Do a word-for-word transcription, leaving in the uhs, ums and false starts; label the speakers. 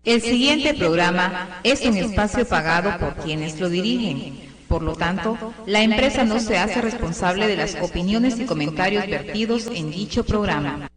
Speaker 1: El siguiente programa es un espacio pagado por quienes lo dirigen. Por lo tanto, la empresa no se hace responsable de las opiniones y comentarios vertidos en dicho programa.